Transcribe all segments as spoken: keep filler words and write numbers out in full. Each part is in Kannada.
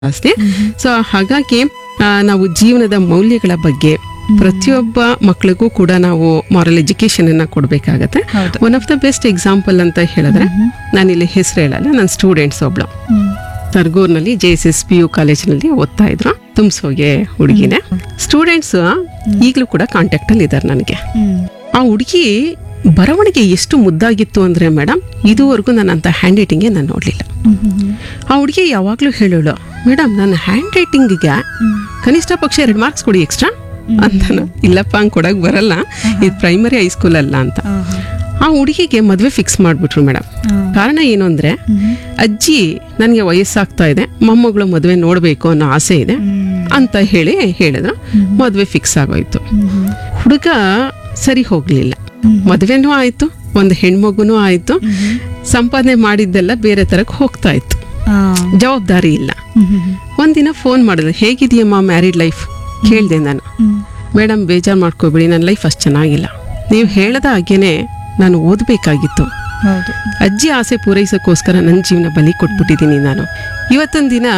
ಜಾಸ್ತಿ. ಸೊ ಹಾಗಾಗಿ ಆ, ನಾವು ಜೀವನದ ಮೌಲ್ಯಗಳ ಬಗ್ಗೆ ಪ್ರತಿಯೊಬ್ಬ ಮಕ್ಕಳಿಗೂ ಕೂಡ ನಾವು ಮಾರಲ್ ಎಜುಕೇಶನ್ ಅನ್ನ ಕೊಡ್ಬೇಕಾಗತ್ತೆ. ಹೌದು. One of the best example ಅಂತ ಹೇಳಿದ್ರೆ, ನಾನಿಲ್ಲಿ ಹೆಸರು ಹೇಳಲ್ಲ, ನನ್ನ ಸ್ಟೂಡೆಂಟ್ಸ್ ಒಬ್ಳು ತರ್ಗೂರ್ನಲ್ಲಿ J S S P U ಕಾಲೇಜಿನಲ್ಲಿ ಓದ್ತಾ ಇದ್ರು. ತುಂಬಿಸೋಗೆ ಹುಡುಗಿನೇ. ಸ್ಟೂಡೆಂಟ್ಸ್ ಈಗಲೂ ಕೂಡ ಕಾಂಟ್ಯಾಕ್ಟ್ ಅಲ್ಲಿ ಇದ್ದಾರೆ ನನಗೆ. ಆ ಹುಡುಗಿ ಬರವಣಿಗೆ ಎಷ್ಟು ಮುದ್ದಾಗಿತ್ತು ಅಂದ್ರೆ ಮೇಡಮ್, ಇದುವರೆಗೂ ನಾನು ಅಂತ ಹ್ಯಾಂಡ್ ರೈಟಿಂಗ್ಗೆ ನಾನು ನೋಡ್ಲಿಲ್ಲ. ಆ ಹುಡುಗಿ ಯಾವಾಗ್ಲೂ ಹೇಳೋಳು, ಮೇಡಮ್ ನನ್ನ ಹ್ಯಾಂಡ್ ರೈಟಿಂಗ್ಗೆ ಕನಿಷ್ಠ ಪಕ್ಷ ಎರಡು ಮಾರ್ಕ್ಸ್ ಕೊಡಿ ಎಕ್ಸ್ಟ್ರಾ ಅಂತಾನು. ಇಲ್ಲಪ್ಪ ಹಂಗೆ ಕೊಡಕ್ ಬರಲ್ಲ, ಇದು ಪ್ರೈಮರಿ ಹೈಸ್ಕೂಲ್ ಅಲ್ಲ ಅಂತ. ಆ ಹುಡುಗಿಗೆ ಮದ್ವೆ ಫಿಕ್ಸ್ ಮಾಡ್ಬಿಟ್ರು ಮೇಡಮ್. ಕಾರಣ ಏನು ಅಂದ್ರೆ, ಅಜ್ಜಿ ನನಗೆ ವಯಸ್ಸಾಗ್ತಾ ಇದೆ, ಮೊಮ್ಮಗಳು ಮದ್ವೆ ನೋಡ್ಬೇಕು ಅನ್ನೋ ಆಸೆ ಇದೆ ಅಂತ ಹೇಳಿ ಹೇಳಿದ್ರು. ಮದ್ವೆ ಫಿಕ್ಸ್ ಆಗೋಯ್ತು. ಹುಡುಗ ಸರಿ ಹೋಗ್ಲಿಲ್ಲ. ಮದ್ವೆನೂ ಆಯ್ತು, ಒಂದು ಹೆಣ್ಮಗುನೂ ಆಯ್ತು. ಸಂಪಾದನೆ ಮಾಡಿದ್ದೆಲ್ಲ ಬೇರೆ ತರಕ್ ಹೋಗ್ತಾ ಇತ್ತು, ಜವಾಬ್ದಾರಿ ಇಲ್ಲ. ಒಂದಿನ ಫೋನ್ ಮಾಡಿದ್ರು, ಹೇಗಿದೆಯಮ್ಮ ಮ್ಯಾರಿಡ್ ಲೈಫ್ ಕೇಳಿದೆ ನಾನು. ಮೇಡಮ್ ಬೇಜಾರು ಮಾಡ್ಕೋಬೇಡಿ, ನನ್ನ ಲೈಫ್ ಅಷ್ಟು ಚೆನ್ನಾಗಿಲ್ಲ. ನೀವು ಹೇಳದ ಹಾಗೇನೆ ನಾನು ಓದಬೇಕಾಗಿತ್ತು. ಅಜ್ಜಿ ಆಸೆ ಪೂರೈಸೋಕ್ಕೋಸ್ಕರ ನನ್ನ ಜೀವನ ಬಲಿ ಕೊಟ್ಬಿಟ್ಟಿದ್ದೀನಿ ನಾನು. ಇವತ್ತೊಂದು ದಿನ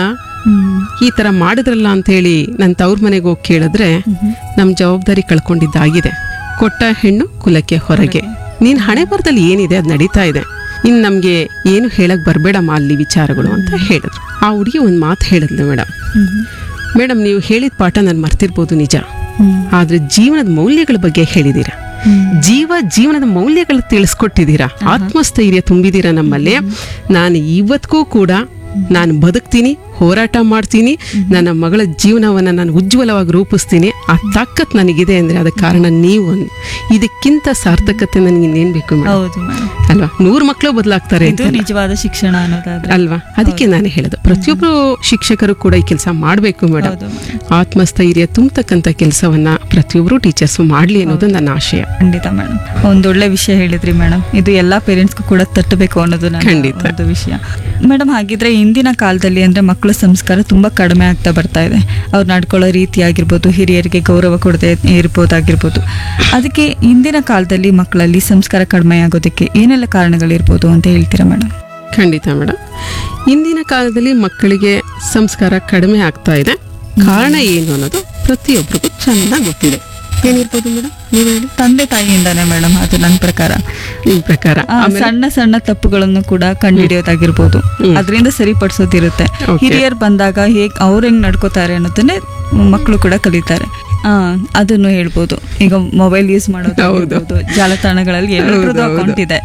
ಈ ತರ ಮಾಡಿದ್ರಲ್ಲ ಅಂತ ಹೇಳಿ ನನ್ನ ತವ್ರ ಮನೆಗೆ ಹೋಗಿ ಕೇಳಿದ್ರೆ, ನಮ್ಮ ಜವಾಬ್ದಾರಿ ಕಳ್ಕೊಂಡಿದ್ದಾಗಿದೆ. ಕೊಟ್ಟ ಹೆಣ್ಣು ಕುಲಕ್ಕೆ ಹೊರಗೆ. ನೀನ್ ಹಣೆ ಬರದಲ್ಲಿ ಏನಿದೆ ಅದು ನಡೀತಾ ಇದೆ, ಇನ್ ನಮ್ಗೆ ಏನು ಹೇಳಕ್ ಬರ್ಬೇಡಮ್ಮ ಅಲ್ಲಿ ವಿಚಾರಗಳು ಅಂತ ಹೇಳಿದ್ರು. ಆ ಹುಡುಗಿ ಒಂದ್ ಮಾತು ಹೇಳಿದ್ಲು, ಮೇಡಮ್ ಮೇಡಮ್ ನೀವು ಹೇಳಿದ ಪಾಠ ನಾನು ಮರ್ತಿರ್ಬೋದು ನಿಜ, ಆದ್ರೆ ಜೀವನದ ಮೌಲ್ಯಗಳ ಬಗ್ಗೆ ಹೇಳಿದೀರಾ. ಜೀವ ಜೀವನದ ಮೌಲ್ಯಗಳು ತಿಳಿಸ್ಕೊಟ್ಟಿದ್ದೀರಾ, ಆತ್ಮಸ್ಥೈರ್ಯ ತುಂಬಿದೀರಾ ನಮ್ಮಲ್ಲಿ. ನಾನು ಇವತ್ತಿಗೂ ಕೂಡ ನಾನು ಬದುಕ್ತೀನಿ, ಹೋರಾಟ ಮಾಡ್ತೀನಿ, ನನ್ನ ಮಗಳ ಜೀವನವನ್ನ ನಾನು ಉಜ್ವಲವಾಗಿ ರೂಪಿಸ್ತೀನಿ. ಆ ತಾಕತ್ ನನಗಿದೆ ಅಂದ್ರೆ ಅದಕ್ಕೆ ಕಾರಣ ನೀವು. ಇದಕ್ಕಿಂತ ಸಾರ್ಥಕತೆ ನನಗೆ ಇನ್ನೇನ್ ಬೇಕು ಅಲ್ವಾ? ನೂರ್ ಮಕ್ಕಳು ಬದಲಾಗ್ತಾರೆ, ನಿಜವಾದ ಶಿಕ್ಷಣ ಅನ್ನೋದಾದ್ರೆ ಅಲ್ವಾ? ಅದಕ್ಕೆ ನಾನು ಹೇಳೋದು, ಪ್ರತಿಯೊಬ್ರು ಶಿಕ್ಷಕರು ಕೂಡ ಈ ಕೆಲಸ ಮಾಡ್ಬೇಕು ಮೇಡಮ್. ಆತ್ಮಸ್ಥೈರ್ಯ ತುಂಬತಕ್ಕಂತ ಕೆಲಸವನ್ನ ಪ್ರತಿಯೊಬ್ರು ಟೀಚರ್ಸ್ ಮಾಡ್ಲಿ ಅನ್ನೋದು ನನ್ನ ಆಶಯ. ಖಂಡಿತ ಮೇಡಮ್, ಒಂದೊಳ್ಳೆ ವಿಷಯ ಹೇಳಿದ್ರಿ ಮೇಡಮ್. ಇದು ಎಲ್ಲಾ ಪೇರೆಂಟ್ಸ್ಗೂ ಕೂಡ ತಟ್ಟಬೇಕು ಅನ್ನೋದು ಖಂಡಿತ ಒಂದು ವಿಷಯ ಮೇಡಮ್. ಹಾಗಿದ್ರೆ ಇಂದಿನ ಕಾಲದಲ್ಲಿ ಅಂದ್ರೆ ಮಕ್ಕಳ ಸಂಸ್ಕಾರ ತುಂಬಾ ಕಡಿಮೆ ಆಗ್ತಾ ಬರ್ತಾ ಇದೆ. ಅವ್ರು ನಡ್ಕೊಳ್ಳೋ ರೀತಿ ಆಗಿರ್ಬೋದು, ಹಿರಿಯರಿಗೆ ಗೌರವ ಕೊಡದೆ ಇರ್ಬೋದಾಗಿರ್ಬೋದು. ಅದಕ್ಕೆ ಇಂದಿನ ಕಾಲದಲ್ಲಿ ಮಕ್ಕಳಲ್ಲಿ ಸಂಸ್ಕಾರ ಕಡಿಮೆ ಆಗೋದಕ್ಕೆ ಏನೆಲ್ಲ ಕಾರಣಗಳಿರ್ಬೋದು ಅಂತ ಹೇಳ್ತೀರಾ ಮೇಡಮ್? ಖಂಡಿತ ಮೇಡಮ್, ಇಂದಿನ ಕಾಲದಲ್ಲಿ ಮಕ್ಕಳಿಗೆ ಸಂಸ್ಕಾರ ಕಡಿಮೆ ಆಗ್ತಾ ಇದೆ. ಕಾರಣ ಏನು ಅನ್ನೋದು ಪ್ರತಿಯೊಬ್ಬರಿಗೂ ಚೆನ್ನಾಗಿ ಗೊತ್ತಿದೆ. ಏನಿರ್ಬೋದು ಮೇಡಮ್ ನೀವು ಹೇಳಿ? ತಂದೆ ತಾಯಿಯಿಂದಾನೆ ಮೇಡಮ್, ಅದು ನನ್ನ ಪ್ರಕಾರ. ನಿಮ್ ಪ್ರಕಾರ ಸಣ್ಣ ಸಣ್ಣ ತಪ್ಪುಗಳನ್ನು ಕೂಡ ಕಂಡುಹಿಡಿಯೋದಾಗಿರ್ಬೋದು, ಅದರಿಂದ ಸರಿಪಡಿಸೋದಿರುತ್ತೆ. ಹಿರಿಯರ್ ಬಂದಾಗ ಹೇಗ್ ಅವ್ರ ಹೆಂಗ್ ನಡ್ಕೋತಾರೆ ಅನ್ನೋದನ್ನೇ ಮಕ್ಕಳು ಕೂಡ ಕಲಿತಾರೆ. ಆ ಅದನ್ನು ಹೇಳ್ಬೋದು. ಈಗ ಮೊಬೈಲ್ ಯೂಸ್ ಮಾಡೋದು, ಜಾಲತಾಣಗಳಲ್ಲಿ ಎಲ್ಲರದ್ದು ಅಕೌಂಟ್ ಇದೆ,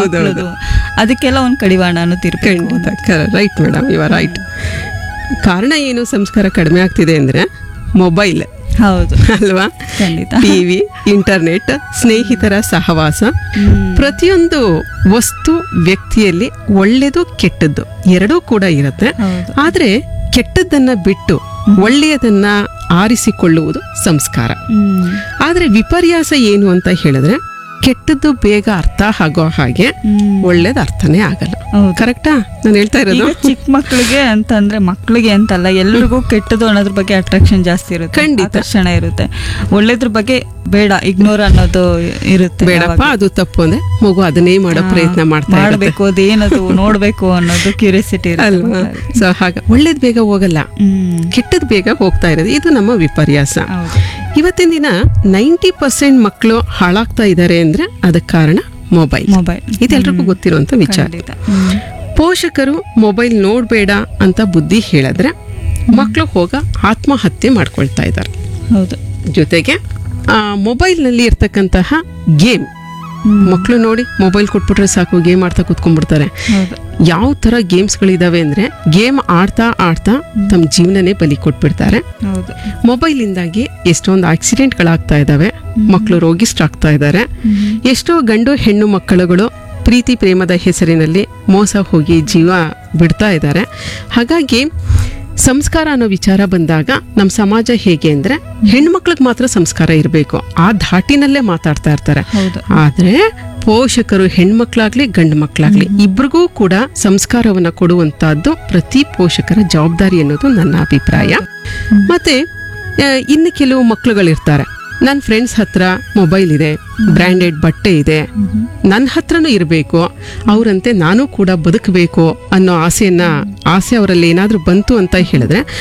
ಅದಕ್ಕೆಲ್ಲ ಒಂದ್ ಕಡಿವಾಣ ಅನ್ನೋದಿರ್ಬೇಕು. Right madam, you are right. ಕಾರಣ ಏನು ಸಂಸ್ಕಾರ ಕಡಿಮೆ ಆಗ್ತಿದೆ ಅಂದ್ರೆ ಮೊಬೈಲ್, ಹೌದು ಅಲ್ವಾ? ಟಿವಿ, ಇಂಟರ್ನೆಟ್, ಸ್ನೇಹಿತರ ಸಹವಾಸ. ಪ್ರತಿಯೊಂದು ವಸ್ತು ವ್ಯಕ್ತಿಯಲ್ಲಿ ಒಳ್ಳೆದು ಕೆಟ್ಟದ್ದು ಎರಡೂ ಕೂಡ ಇರುತ್ತೆ. ಆದ್ರೆ ಕೆಟ್ಟದ್ದನ್ನ ಬಿಟ್ಟು ಒಳ್ಳೆಯದನ್ನ ಆರಿಸಿಕೊಳ್ಳುವುದು ಸಂಸ್ಕಾರ. ಆದ್ರೆ ವಿಪರ್ಯಾಸ ಏನು ಅಂತ ಹೇಳಿದ್ರೆ, ಕೆಟ್ಟದ್ದು ಬೇಗ ಅರ್ಥ ಆಗೋ ಹಾಗೆ ಒಳ್ಳೇದು ಅರ್ಥನೇ ಆಗಲ್ಲ. ಕರೆಕ್ಟಾ ನಾನು ಹೇಳ್ತಾ ಇರೋದು? ಚಿಕ್ಕ ಮಕ್ಕಳಿಗೆ ಅಂತಂದ್ರೆ, ಮಕ್ಕಳಿಗೆ ಅಂತಲ್ಲ, ಎಲ್ರಿಗೂ ಕೆಟ್ಟದ್ದು ಅನ್ನೋದ್ರ ಬಗ್ಗೆ ಅಟ್ರಾಕ್ಷನ್ ಜಾಸ್ತಿ ಇರುತ್ತೆ, ಖಂಡಿತ ಆಕರ್ಷಣೆ ಇರುತ್ತೆ. ಒಳ್ಳೇದ್ರ ಬಗ್ಗೆ ಬೇಡ, ಇಗ್ನೋರ್ ಅನ್ನೋದು ಇರುತ್ತೆ. ಬೇಡಪ್ಪ ಅದು ತಪ್ಪು ಅಂದ್ರೆ ಮಗು ಅದನ್ನೇ ಮಾಡೋ ಪ್ರಯತ್ನ ಮಾಡ್ತಾ ಮಾಡ್ಬೇಕು, ಅದೇನದು ನೋಡ್ಬೇಕು ಅನ್ನೋದು ಕ್ಯೂರಿಯಾಸಿಟಿ ಅಲ್ವಾ? ಸೊ ಹಾಗ ಒಳ್ಳೇದ್ ಬೇಗ ಹೋಗಲ್ಲ, ಕೆಟ್ಟದ್ ಬೇಗ ಹೋಗ್ತಾ ಇರೋದು. ಇದು ನಮ್ಮ ವಿಪರ್ಯಾಸ. ಇವತ್ತಿನ ದಿನ ನೈಂಟಿ ಪರ್ಸೆಂಟ್ ಮಕ್ಕಳು ಹಾಳಾಗ್ತಾ ಇದ್ದಾರೆ ಅಂದ್ರೆ ಅದಕ್ಕೆ ಕಾರಣ ಮೊಬೈಲ್. ಮೊಬೈಲ್ ಇದೆಲ್ರಿಗೂ ಗೊತ್ತಿರುವಂತ ವಿಚಾರ. ಪೋಷಕರು ಮೊಬೈಲ್ ನೋಡ್ಬೇಡ ಅಂತ ಬುದ್ಧಿ ಹೇಳಿದ್ರೆ ಮಕ್ಕಳು ಹೋಗ ಆತ್ಮಹತ್ಯೆ ಮಾಡ್ಕೊಳ್ತಾ ಇದ್ದಾರೆ. ಹೌದು. ಜೊತೆಗೆ ಆ ಮೊಬೈಲ್ ನಲ್ಲಿ ಇರ್ತಕ್ಕಂತಹ ಗೇಮ್, ಮಕ್ಕಳು ನೋಡಿ ಮೊಬೈಲ್ ಕೊಟ್ಬಿಟ್ರೆ ಸಾಕು, ಗೇಮ್ ಆಡ್ತಾ ಕುತ್ಕೊಂಡ್ಬಿಡ್ತಾರೆ. ಯಾವ ತರ ಗೇಮ್ಸ್ ಗಳಿದಾವೆ ಅಂದ್ರೆ, ಗೇಮ್ ಆಡ್ತಾ ಆಡ್ತಾ ತಮ್ಮ ಜೀವನನೇ ಬಲಿ ಕೊಟ್ಬಿಡ್ತಾರೆ. ಮೊಬೈಲ್ ಇಂದಾಗಿ ಎಷ್ಟೊಂದು ಆಕ್ಸಿಡೆಂಟ್ ಗಳಾಗ್ತಾ ಇದಾವೆ, ಮಕ್ಕಳು ರೋಗಿಷ್ಠರಾಗ್ತಾ ಇದ್ದಾರೆ. ಎಷ್ಟೋ ಗಂಡು ಹೆಣ್ಣು ಮಕ್ಕಳುಗಳು ಪ್ರೀತಿ ಪ್ರೇಮದ ಹೆಸರಿನಲ್ಲಿ ಮೋಸ ಹೋಗಿ ಜೀವ ಬಿಡ್ತಾ ಇದ್ದಾರೆ. ಹಾಗಾಗಿ ಸಂಸ್ಕಾರ ಅನ್ನೋ ವಿಚಾರ ಬಂದಾಗ ನಮ್ಮ ಸಮಾಜ ಹೇಗೆ ಅಂದ್ರೆ, ಹೆಣ್ಮಕ್ಳಿಗೆ ಮಾತ್ರ ಸಂಸ್ಕಾರ ಇರಬೇಕು, ಆ ಧಾಟಿನಲ್ಲೇ ಮಾತಾಡ್ತಾ ಇರ್ತಾರೆ. ಆದ್ರೆ ಪೋಷಕರು ಹೆಣ್ಮಕ್ಳಾಗ್ಲಿ ಗಂಡು ಮಕ್ಳಾಗ್ಲಿ ಇಬ್ರಿಗೂ ಕೂಡ ಸಂಸ್ಕಾರವನ್ನ ಕೊಡುವಂತಹದ್ದು ಪ್ರತಿ ಪೋಷಕರ ಜವಾಬ್ದಾರಿ ಅನ್ನೋದು ನನ್ನ ಅಭಿಪ್ರಾಯ. ಮತ್ತೆ ಇನ್ನು ಕೆಲವು ಮಕ್ಳುಗಳಿರ್ತಾರೆ, ನನ್ನ ಫ್ರೆಂಡ್ಸ್ ಹತ್ರ ಮೊಬೈಲ್ ಇದೆ, ಬ್ರ್ಯಾಂಡೆಡ್ ಬಟ್ಟೆ ಇದೆ, ನನ್ನ ಹತ್ರನೂ ಇರಬೇಕು, ಅವರಂತೆ ನಾನು ಕೂಡ ಬದುಕಬೇಕು ಅನ್ನೋ ಆಸೆಯನ್ನ ಆಸೆ ಅವರಲ್ಲಿ ಏನಾದ್ರೂ ಬಂತು ಅಂತ ಹೇಳಿದ್ರೆ